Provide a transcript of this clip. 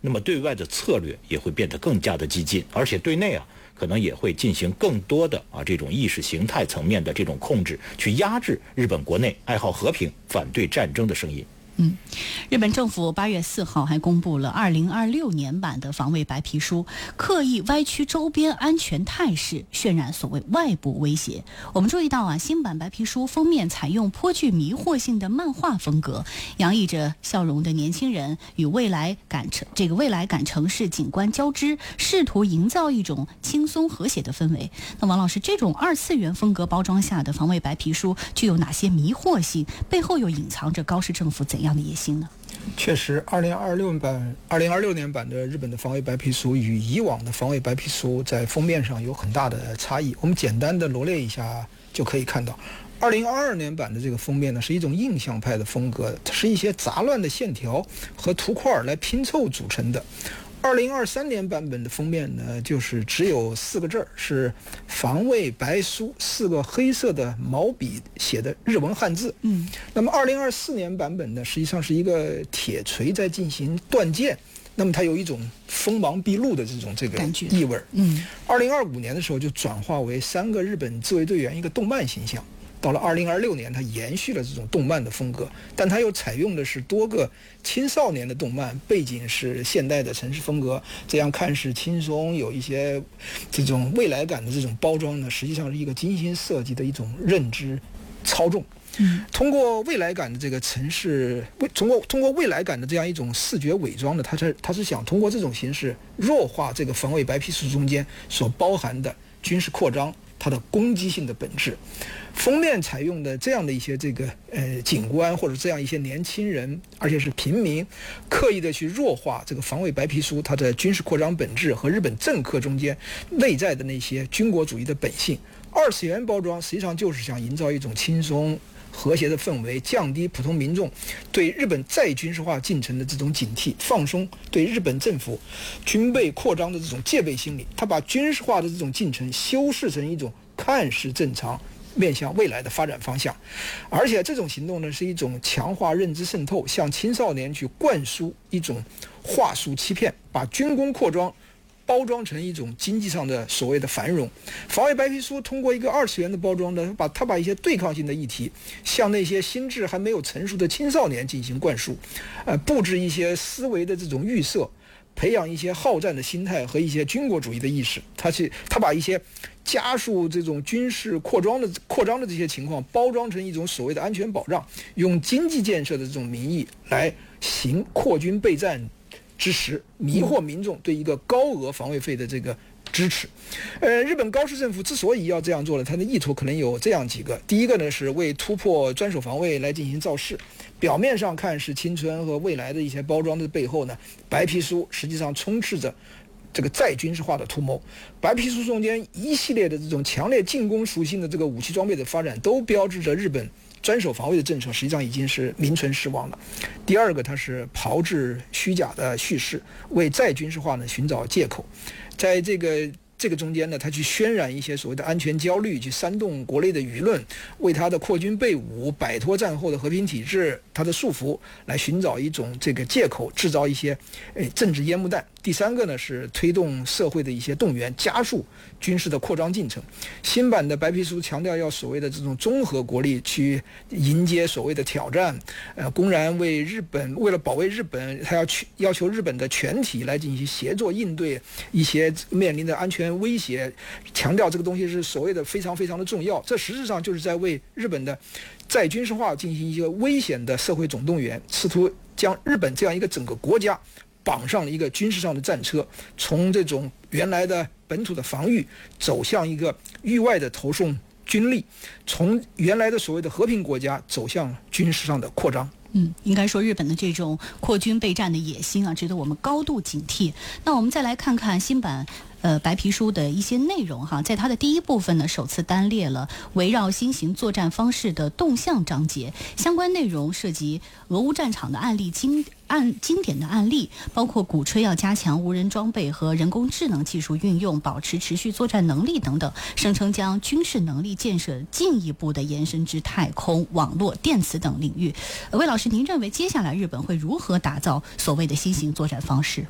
那么对外的策略也会变得更加的激进，而且对内可能也会进行更多的这种意识形态层面的这种控制，去压制日本国内爱好和平、反对战争的声音。 日本政府8月4号还公布了2026年版的防卫白皮书，刻意歪曲周边安全态势，渲染所谓外部威胁。我们注意到新版白皮书封面采用颇具迷惑性的漫画风格，洋溢着笑容的年轻人与未来感城市景观交织，试图营造一种轻松和谐的氛围。那王老师，这种2次元风格包装下的防卫白皮书具有哪些迷惑性？背后又隐藏着高市政府怎样的野心呢？ 确实，2026年版的日本的防卫白皮书与以往的防卫白皮书在封面上有很大的差异。我们简单的罗列一下就可以看到，2022年版的这个封面呢，是一种印象派的风格，它是一些杂乱的线条和图块来拼凑组成的。2023年版本的封面呢，就是只有4个字，是防卫白书4个黑色的毛笔写的日文汉字。那么2024年版本呢，实际上是一个铁锤在进行断剑，那么它有一种锋芒毕露的这个意味。2025年的时候就转化为3个日本自卫队员一个动漫形象。到了2026年，它延续了这种动漫的风格，但它又采用的是多个青少年的动漫，背景是现代的城市风格，这样看似轻松，有一些这种未来感的这种包装呢，实际上是一个精心设计的一种认知操纵。通过未来感的这个城市，通过未来感的这样一种视觉伪装的，它是想通过这种形式弱化这个防卫白皮书中间所包含的军事扩张它的攻击性的本质。封面采用的这样的一些景观，或者这样一些年轻人，而且是平民，刻意的去弱化这个防卫白皮书它的军事扩张本质和日本政客中间内在的那些军国主义的本性。2次元包装实际上就是想营造一种轻松和谐的氛围，降低普通民众对日本再军事化进程的这种警惕，放松对日本政府军备扩张的这种戒备心理。他把军事化的这种进程修饰成一种看似正常面向未来的发展方向，而且这种行动呢，是一种强化认知渗透，向青少年去灌输一种话术欺骗，把军工扩张包装成一种经济上的所谓的繁荣。防卫白皮书通过一个2次元的包装呢，把一些对抗性的议题向那些心智还没有成熟的青少年进行灌输，布置一些思维的这种预设，培养一些好战的心态和一些军国主义的意识。他把一些加速这种军事扩张的这些情况包装成一种所谓的安全保障，用经济建设的这种名义来行扩军备战之时，迷惑民众对一个高额防卫费的这个支持。日本高市政府之所以要这样做呢，它的意图可能有这样几个。第一个呢，是为突破专守防卫来进行造势，表面上看是青春和未来的一些包装的背后呢，白皮书实际上充斥着这个再军事化的图谋。白皮书中间一系列的这种强烈进攻属性的这个武器装备的发展，都标志着日本专守防卫的政策实际上已经是名存实亡了。第二个，它是炮制虚假的叙事，为再军事化呢寻找借口。在这个中间呢，他去渲染一些所谓的安全焦虑，去煽动国内的舆论，为他的扩军备武、摆脱战后的和平体制他的束缚来寻找一种这个借口，制造一些政治烟幕弹。第三个呢，是推动社会的一些动员，加速军事的扩张进程。新版的白皮书强调要所谓的这种综合国力去迎接所谓的挑战，公然为了保卫日本，他要求日本的全体来进行协作应对一些面临的安全威胁，强调这个东西是所谓的非常非常的重要。这实质上就是在为日本的再军事化进行一个危险的社会总动员，试图将日本这样一个整个国家绑上了一个军事上的战车，从这种原来的本土的防御走向一个域外的投送军力，从原来的所谓的和平国家走向军事上的扩张。 应该说日本的这种扩军备战的野心值得我们高度警惕。那我们再来看看新版白皮书的一些内容在它的第一部分呢，首次单列了围绕新型作战方式的动向章节，相关内容涉及俄乌战场的经典的案例，包括鼓吹要加强无人装备和人工智能技术运用，保持持续作战能力等等，声称将军事能力建设进一步的延伸至太空、网络、电磁等领域。魏老师，您认为接下来日本会如何打造所谓的新型作战方式？